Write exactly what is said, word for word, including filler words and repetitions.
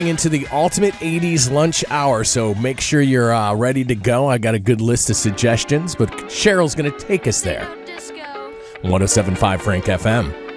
Into the ultimate eighties lunch hour, so make sure you're uh, ready to go. I got a good list of suggestions, but Cheryl's going to take us there. one oh seven point five Frank F M.